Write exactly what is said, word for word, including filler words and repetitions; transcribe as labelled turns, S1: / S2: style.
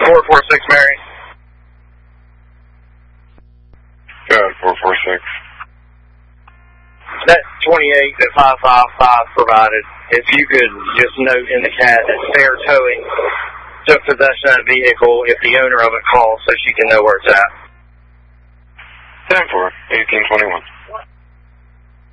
S1: four four six, Mary.
S2: Good, four four six.
S1: That twenty-eight that five five five provided, if you could just note in the C A D that Fair Towing took possession of that vehicle if the owner of it calls so she can know where it's at.
S2: ten four, eighteen twenty-one.